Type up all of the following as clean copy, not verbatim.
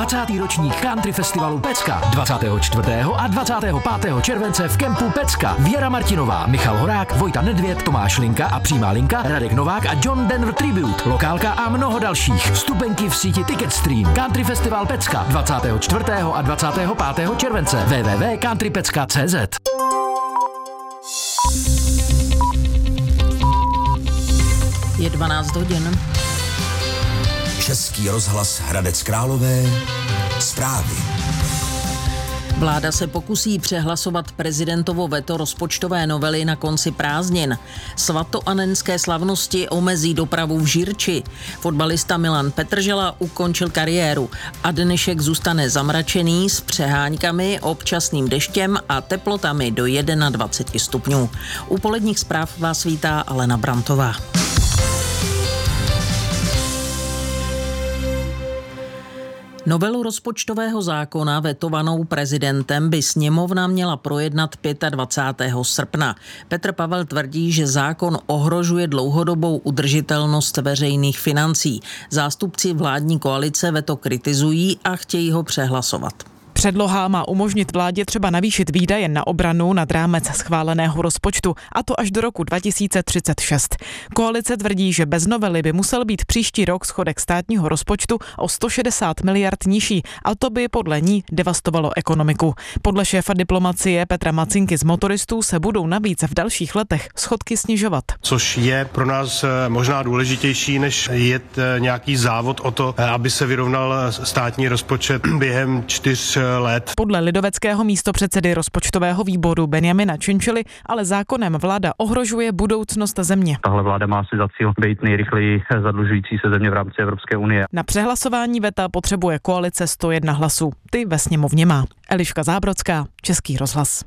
20. ročník country festivalu Pecka 24. a 25. července v kempu Pecka. Věra Martinová, Michal Horák, Vojta Nedvěd, Tomáš Linka a Přímá linka, Radek Novák a John Denver Tribute, lokálka a mnoho dalších. Vstupenky v síti Ticketstream. Country festival Pecka 24. a 25. července. www.countrypecka.cz. Je 12 hodin. Český rozhlas Hradec Králové. Zprávy. Vláda se pokusí přehlasovat prezidentovo veto rozpočtové novely na konci prázdnin. Svatoanenské slavnosti omezí dopravu v Žirči. Fotbalista Milan Petržela ukončil kariéru a dnešek zůstane zamračený s přeháňkami, občasným deštěm a teplotami do 21 stupňů. U poledních zpráv vás vítá Alena Brantová. Novelu rozpočtového zákona vetovanou prezidentem by sněmovna měla projednat 25. srpna. Petr Pavel tvrdí, že zákon ohrožuje dlouhodobou udržitelnost veřejných financí. Zástupci vládní koalice veto kritizují a chtějí ho přehlasovat. Předloha má umožnit vládě třeba navýšit výdaje na obranu nad rámec schváleného rozpočtu, a to až do roku 2036. Koalice tvrdí, že bez novely by musel být příští rok schodek státního rozpočtu o 160 miliard nižší, a to by podle ní devastovalo ekonomiku. Podle šéfa diplomacie Petra Macinky z Motoristů se budou navíc v dalších letech schodky snižovat. Což je pro nás možná důležitější, než jet nějaký závod o to, aby se vyrovnal státní rozpočet během 4 let. Podle lidoveckého místopředsedy rozpočtového výboru Benjamina Činčily ale zákonem vláda ohrožuje budoucnost země. Tahle vláda má si za cíl být nejrychleji zadlužující se země v rámci Evropské unie. Na přehlasování veta potřebuje koalice 101 hlasů. Ty ve sněmovně má. Eliška Zábrodská, Český rozhlas.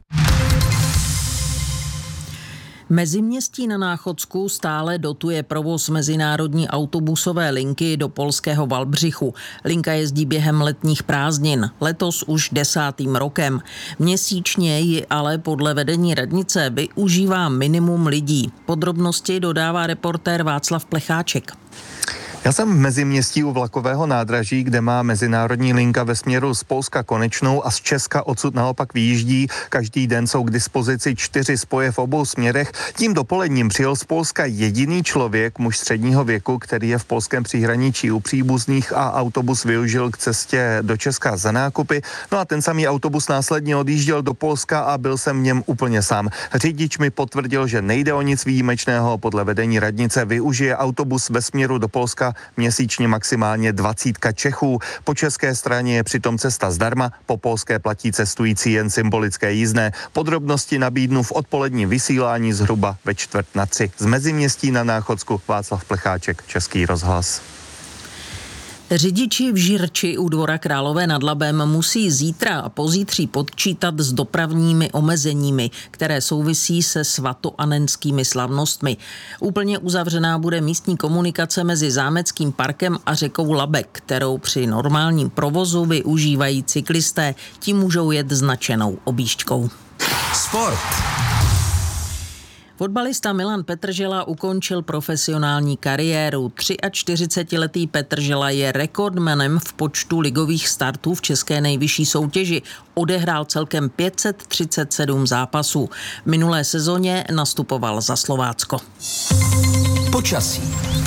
Meziměstí na Náchodsku stále dotuje provoz mezinárodní autobusové linky do polského Wałbrzychu. Linka jezdí během letních prázdnin, letos už 10. rokem. Měsíčně ji ale podle vedení radnice využívá minimum lidí. Podrobnosti dodává reportér Václav Plecháček. Já jsem v Meziměstí u vlakového nádraží, kde má mezinárodní linka ve směru z Polska konečnou a z Česka odsud naopak vyjíždí. Každý den jsou k dispozici 4 spoje v obou směrech. Tím dopoledním přijel z Polska jediný člověk, muž středního věku, který je v polském příhraničí u příbuzných, a autobus využil k cestě do Česka za nákupy. No a ten samý autobus následně odjížděl do Polska a byl jsem v něm úplně sám. Řidič mi potvrdil, že nejde o nic výjimečného. Podle vedení radnice využije autobus ve směru do Polska měsíčně maximálně 20 Čechů. Po české straně je přitom cesta zdarma, po polské platí cestující jen symbolické jízdné. Podrobnosti nabídnu v odpoledním vysílání zhruba ve 2:45. Z Meziměstí na Náchodsku Václav Plecháček, Český rozhlas. Řidiči v Žirči u Dvora Králové nad Labem musí zítra a pozítří počítat s dopravními omezeními, které souvisí se svatoanenskými slavnostmi. Úplně uzavřená bude místní komunikace mezi Zámeckým parkem a řekou Labe, kterou při normálním provozu využívají cyklisté. Ti můžou jet značenou objížďkou. Sport. Fotbalista Milan Petržela ukončil profesionální kariéru. 43letý Petržela je rekordmanem v počtu ligových startů v české nejvyšší soutěži. Odehrál celkem 537 zápasů. V minulé sezóně nastupoval za Slovácko. Počasí.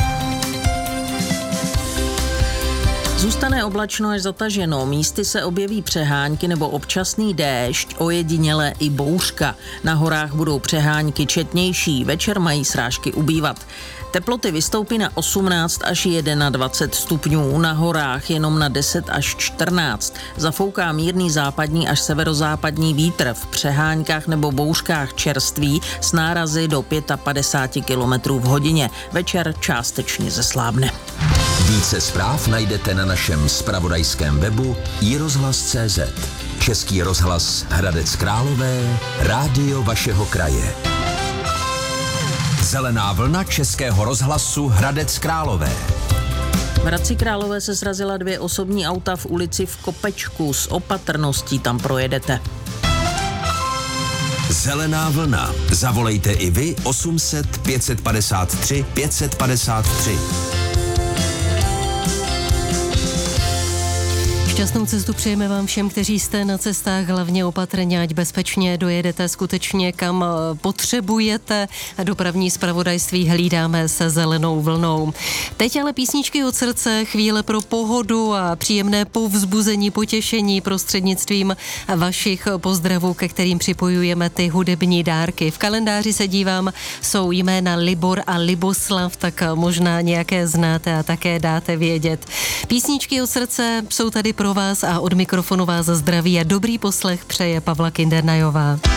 Zůstane oblačno až zataženo, místy se objeví přehánky nebo občasný déšť, ojediněle i bouřka. Na horách budou přehánky četnější, večer mají srážky ubývat. Teploty vystoupí na 18 až 21 stupňů, na horách jenom na 10 až 14. Zafouká mírný západní až severozápadní vítr, v přeháňkách nebo bouřkách čerství s nárazy do 55 km v hodině. Večer částečně zeslábne. Více zpráv najdete na našem zpravodajském webu iRozhlas.cz. Český rozhlas Hradec Králové, rádio vašeho kraje. Zelená vlna Českého rozhlasu Hradec Králové. V Hradci Králové se srazila 2 osobní auta v ulici v Kopečku. S opatrností tam projedete. Zelená vlna. Zavolejte i vy 800 553 553. Šťastnou cestu přejeme vám všem, kteří jste na cestách, hlavně opatrně, ať bezpečně dojedete skutečně kam potřebujete. Dopravní zpravodajství hlídáme se zelenou vlnou. Teď ale písničky od srdce, chvíle pro pohodu a příjemné povzbuzení, potěšení prostřednictvím vašich pozdravů, ke kterým připojujeme ty hudební dárky. V kalendáři se dívám, jsou jména Libor a Liboslav, tak možná nějaké znáte a také dáte vědět. Písničky od srdce jsou tady pro vás a od mikrofonu vás zdraví a dobrý poslech přeje Pavla Kindernajová.